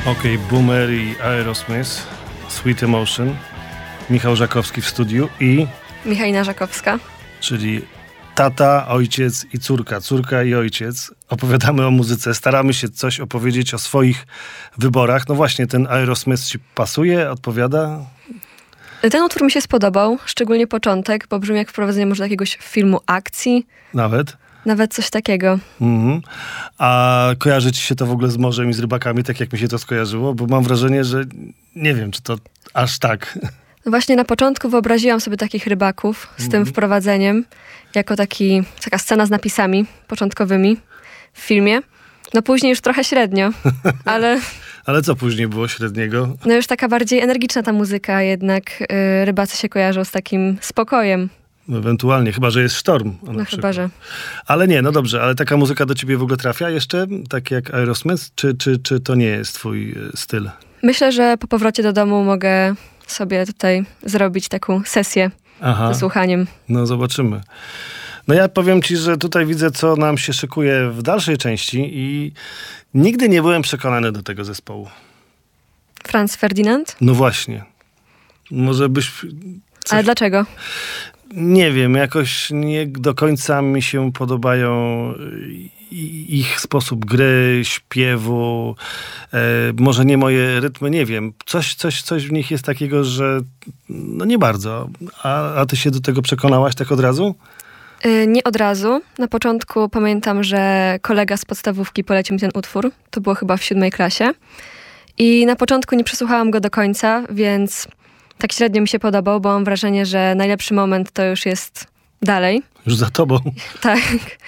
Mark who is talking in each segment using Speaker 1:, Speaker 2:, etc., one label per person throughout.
Speaker 1: Okej, Boomer i Aerosmith, Sweet Emotion, Michał Żakowski w studiu i...
Speaker 2: Michalina Żakowska.
Speaker 1: Czyli tata, ojciec i córka, córka i ojciec. Opowiadamy o muzyce, staramy się coś opowiedzieć o swoich wyborach. No właśnie, ten Aerosmith ci pasuje, odpowiada?
Speaker 2: Ten utwór mi się spodobał, szczególnie początek, bo brzmi jak wprowadzenie może do jakiegoś filmu akcji. Nawet coś takiego.
Speaker 1: Mhm. A kojarzy ci się to w ogóle z morzem i z rybakami, tak jak mi się to skojarzyło? Bo mam wrażenie, że nie wiem, czy to aż tak.
Speaker 2: No właśnie na początku wyobraziłam sobie takich rybaków z tym wprowadzeniem, jako taka scena z napisami początkowymi w filmie. No później już trochę średnio, ale...
Speaker 1: Ale co później było średniego?
Speaker 2: No już taka bardziej energiczna ta muzyka, jednak rybacy się kojarzą z takim spokojem.
Speaker 1: Ewentualnie, chyba że jest sztorm.
Speaker 2: No chyba że.
Speaker 1: Ale nie, no dobrze, ale taka muzyka do ciebie w ogóle trafia jeszcze? Tak jak Aerosmith? Czy to nie jest twój styl?
Speaker 2: Myślę, że po powrocie do domu mogę sobie tutaj zrobić taką sesję ze słuchaniem.
Speaker 1: No zobaczymy. No ja powiem ci, że tutaj widzę, co nam się szykuje w dalszej części i nigdy nie byłem przekonany do tego zespołu.
Speaker 2: Franz Ferdinand?
Speaker 1: No właśnie. Może byś...
Speaker 2: Ale dlaczego?
Speaker 1: Nie wiem, jakoś nie do końca mi się podobają ich sposób gry, śpiewu, może nie moje rytmy, nie wiem. Coś w nich jest takiego, że no nie bardzo. A ty się do tego przekonałaś tak od razu?
Speaker 2: Nie od razu. Na początku pamiętam, że kolega z podstawówki polecił mi ten utwór. To było chyba w 7 klasie. I na początku nie przesłuchałam go do końca, więc tak średnio mi się podobał, bo mam wrażenie, że najlepszy moment to już jest dalej.
Speaker 1: Już za tobą.
Speaker 2: Tak.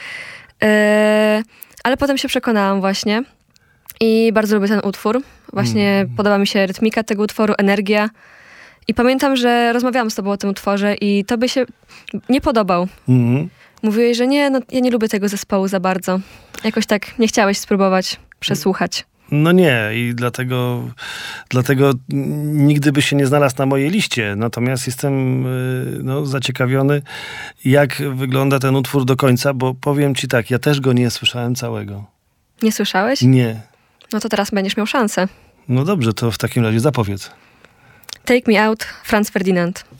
Speaker 2: Ale potem się przekonałam właśnie. I bardzo lubię ten utwór. Właśnie podoba mi się rytmika tego utworu, energia. I pamiętam, że rozmawiałam z tobą o tym utworze i tobie się nie podobał. Mówiłeś, że nie, no ja nie lubię tego zespołu za bardzo. Jakoś tak nie chciałeś spróbować przesłuchać.
Speaker 1: No nie i dlatego nigdy by się nie znalazł na mojej liście. Natomiast jestem zaciekawiony, jak wygląda ten utwór do końca, bo powiem ci tak, ja też go nie słyszałem całego.
Speaker 2: Nie słyszałeś?
Speaker 1: Nie.
Speaker 2: No to teraz będziesz miał szansę.
Speaker 1: No dobrze, to w takim razie zapowiedz.
Speaker 2: Take Me Out, Franz Ferdinand.